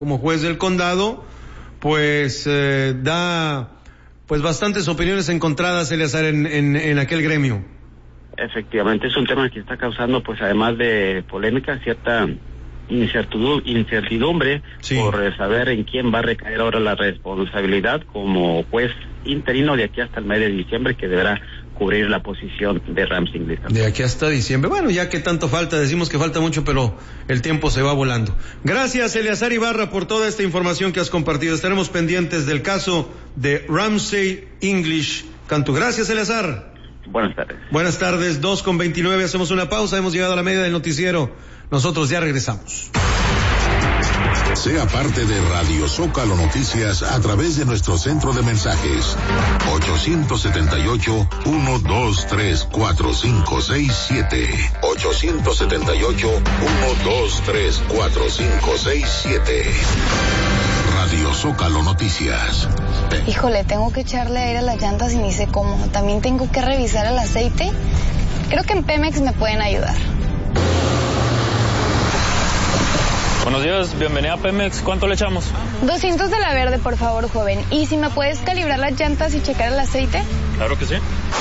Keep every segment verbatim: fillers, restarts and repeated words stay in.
como juez del condado, pues eh, da pues bastantes opiniones encontradas, Eleazar, en, en, en aquel gremio. Efectivamente, es un tema que está causando, pues además de polémica, cierta incertidumbre sí. por saber en quién va a recaer ahora la responsabilidad como juez interino de aquí hasta el mes de diciembre, que deberá cubrir la posición de Ramsey. De aquí hasta diciembre. Bueno, ya que tanto falta, decimos que falta mucho, pero el tiempo se va volando. Gracias, Eleazar Ibarra, por toda esta información que has compartido. Estaremos pendientes del caso de Ramsey English Cantu. Gracias, Eleazar. Buenas tardes. Buenas tardes, dos con veintinueve, hacemos una pausa, hemos llegado a la media del noticiero. Nosotros ya regresamos. Sea parte de Radio Zócalo Noticias a través de nuestro centro de mensajes ochocientos setenta y ocho, ciento veintitrés, cuarenta y cinco sesenta y siete ochocientos setenta y ocho, ciento veintitrés, cuarenta y cinco sesenta y siete. Radio Zócalo Noticias. Híjole, tengo que echarle aire a las llantas y ni sé cómo. También tengo que revisar el aceite. Creo que en Pemex me pueden ayudar. Buenos días, bienvenida a Pemex. ¿Cuánto le echamos? doscientos de la verde, por favor, joven. ¿Y si me puedes calibrar las llantas y checar el aceite? Claro que sí.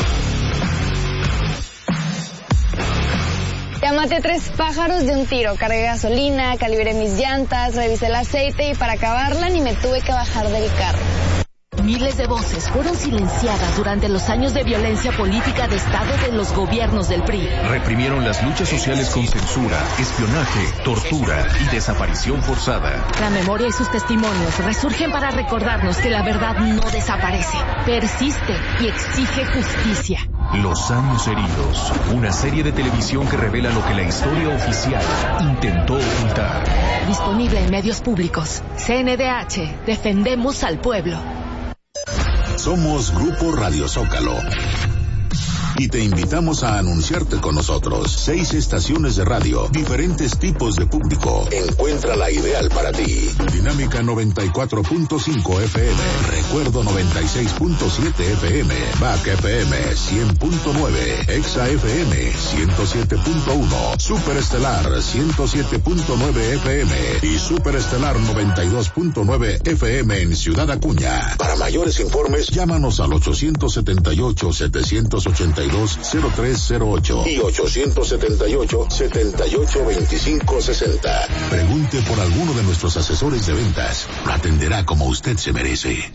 Ya maté tres pájaros de un tiro. Cargué gasolina, calibré mis llantas, revisé el aceite y para acabarla ni me tuve que bajar del carro. Miles de voces fueron silenciadas durante los años de violencia política de Estado de los gobiernos del P R I. Reprimieron las luchas sociales con censura, espionaje, tortura y desaparición forzada. La memoria y sus testimonios resurgen para recordarnos que la verdad no desaparece, persiste y exige justicia. Los años heridos, una serie de televisión que revela lo que la historia oficial intentó ocultar. Disponible en medios públicos. C N D H, defendemos al pueblo. Somos Grupo Radio Zócalo y te invitamos a anunciarte con nosotros. Seis estaciones de radio, diferentes tipos de público. Encuentra la ideal para ti. Dinámica noventa y cuatro punto cinco F M, Recuerdo noventa y seis punto siete F M, B A C F M cien punto nueve, Exa F M ciento siete punto uno, Superestelar ciento siete punto nueve F M y Superestelar noventa y dos punto nueve F M en Ciudad Acuña. Para mayores informes, llámanos al ochocientos setenta y ocho, setecientos ochenta y dos, cero tres cero ocho y ochocientos setenta y ocho, setenta y ocho, veinticinco sesenta. Pregunte por alguno de nuestros asesores de ventas. Lo atenderá como usted se merece.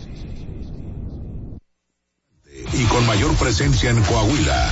Y con mayor presencia en Coahuila.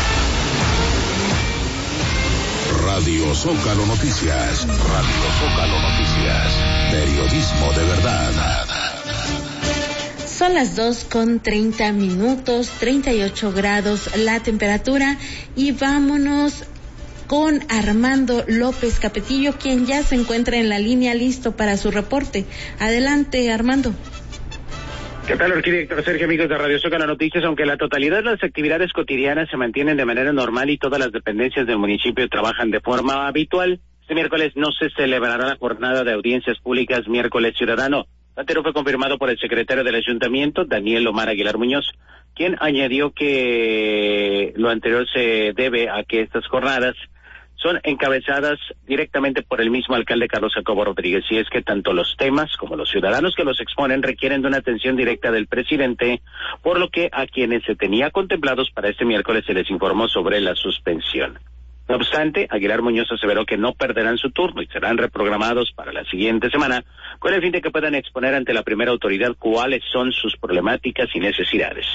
Radio Zócalo Noticias. Radio Zócalo Noticias. Periodismo de verdad. Son las dos con treinta minutos, treinta y ocho grados la temperatura y vámonos con Armando López Capetillo, quien ya se encuentra en la línea listo para su reporte. Adelante, Armando. ¿Qué tal, arquitecto Sergio, amigos de Radio Zócalo Noticias? Aunque la totalidad de las actividades cotidianas se mantienen de manera normal y todas las dependencias del municipio trabajan de forma habitual, este miércoles no se celebrará la jornada de audiencias públicas Miércoles Ciudadano. Anterior fue confirmado por el secretario del Ayuntamiento, Daniel Omar Aguilar Muñoz, quien añadió que lo anterior se debe a que estas jornadas son encabezadas directamente por el mismo alcalde Carlos Jacobo Rodríguez, y es que tanto los temas como los ciudadanos que los exponen requieren de una atención directa del presidente, por lo que a quienes se tenía contemplados para este miércoles se les informó sobre la suspensión. No obstante, Aguilar Muñoz aseveró que no perderán su turno y serán reprogramados para la siguiente semana, con el fin de que puedan exponer ante la primera autoridad cuáles son sus problemáticas y necesidades.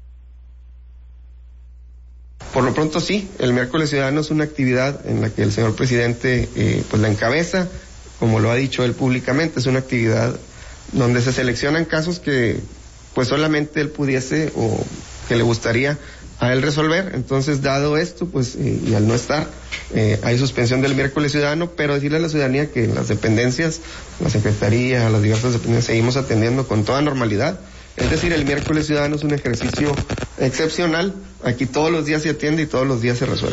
Por lo pronto sí, el miércoles ciudadano es una actividad en la que el señor presidente eh, pues la encabeza, como lo ha dicho él públicamente, es una actividad donde se seleccionan casos que pues solamente él pudiese o que le gustaría a él resolver. Entonces, dado esto, pues, eh, y al no estar, eh, hay suspensión del miércoles ciudadano, pero decirle a la ciudadanía que en las dependencias, la secretaría, las diversas dependencias, seguimos atendiendo con toda normalidad. Es decir, el miércoles ciudadano es un ejercicio excepcional. Aquí todos los días se atiende y todos los días se resuelve.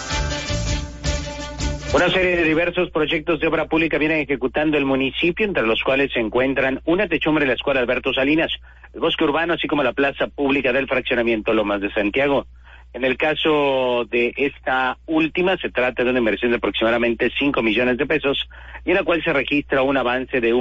Una serie de diversos proyectos de obra pública vienen ejecutando el municipio, entre los cuales se encuentran una techumbre en la escuela Alberto Salinas, el bosque urbano, así como la plaza pública del fraccionamiento Lomas de Santiago. En el caso de esta última, se trata de una inversión de aproximadamente cinco millones de pesos, y en la cual se registra un avance de un